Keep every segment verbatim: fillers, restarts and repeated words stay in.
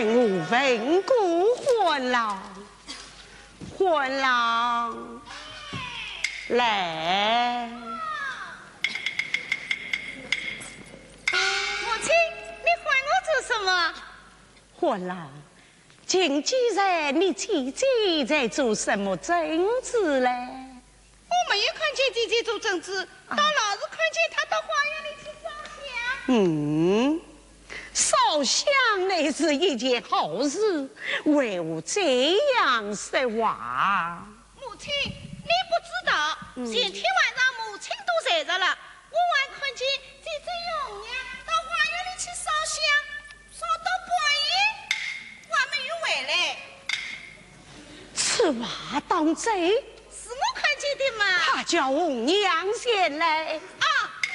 我问过婚郎，婚郎来。 母亲，你唤我做什么？ 婚郎，今既然你姐姐在做什么政治嘞？ 我没有看见姐姐做政治，倒老是看见她到花园里去烧香。 嗯，烧香乃是一件好事，为何这样说话？ 母亲，你不知道， 嗯、 前天晚上母亲都在这了，我还看见姐姐用娘到花园里去烧香，烧到半夜还没有回来。 此话当真？ 是我看见的嘛。 他叫红娘先来。 啊！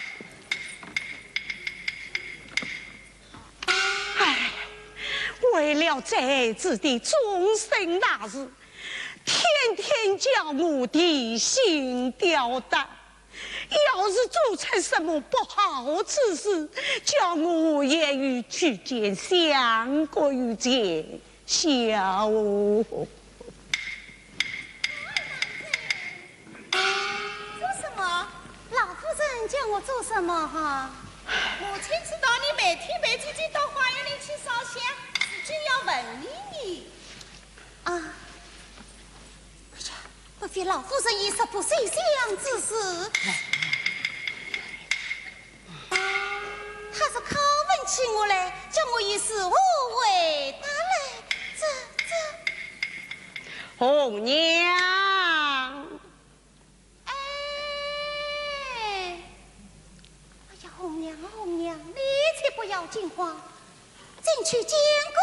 唉，为了这子的终身大事，天天叫我提心吊胆。要是做出什么不好之事，叫我也与去见相国于见笑。 做什么？老夫人叫我做什么哈？母亲知道你每天陪姐姐到花园里去烧香，就要问你你。啊！哎呀，不非老夫人一十不睡香之事。他是靠问起我来，叫我一时无回答来，这这。 红娘。 哎，哎呀，红娘红娘，你且不要惊慌，进去见过